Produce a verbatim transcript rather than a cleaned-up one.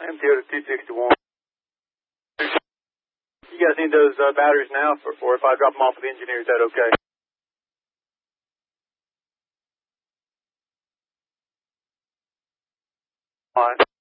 M T O to two sixty-one. You guys need those uh, batteries now for, for if I drop them off with the engineer, is that okay? All right.